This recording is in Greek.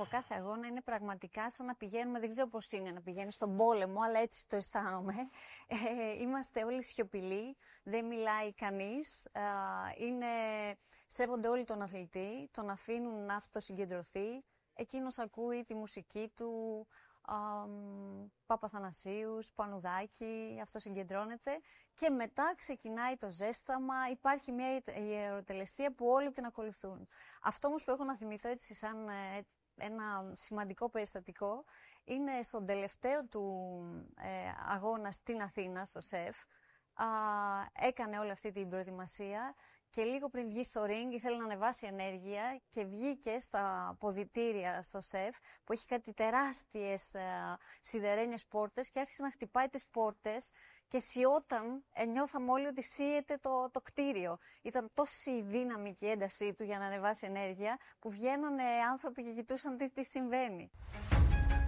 κάθε αγώνα είναι πραγματικά σαν να πηγαίνουμε, δεν ξέρω πώς είναι να πηγαίνει στον πόλεμο, αλλά έτσι το αισθάνομαι. Είμαστε όλοι σιωπηλοί, δεν μιλάει κανείς, σέβονται όλοι τον αθλητή, τον αφήνουν να αυτοσυγκεντρωθεί, εκείνος ακούει τη μουσική του, Παπαθανασίους, Πανουδάκη, αυτοσυγκεντρώνεται και μετά ξεκινάει το ζέσταμα, υπάρχει μια ιεροτελεστία που όλοι την ακολουθούν. Αυτό όμως που έχω να θυμηθώ έτσι σαν ένα σημαντικό περιστατικό είναι στον τελευταίο του αγώνα στην Αθήνα, στο ΣΕΦ, έκανε όλη αυτή την προετοιμασία και λίγο πριν βγει στο ring ήθελε να ανεβάσει ενέργεια και βγήκε στα ποδητήρια στο ΣΕΦ που έχει κάτι τεράστιες σιδερένιες πόρτες και άρχισε να χτυπάει τις πόρτες και σιώταν, νιώθαμε όλοι ότι σύεται το κτίριο. Ήταν τόση η δύναμη και η έντασή του για να ανεβάσει ενέργεια που βγαίνανε άνθρωποι και κοιτούσαν τι συμβαίνει.